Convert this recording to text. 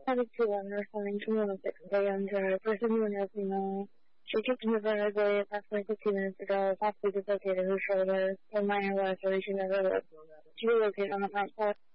Having to understanding community, they under person, she kicked me very good approximately 15 minutes ago, possibly dislocated her shoulder, and minor lacerations of her lip. She relocated on the front porch.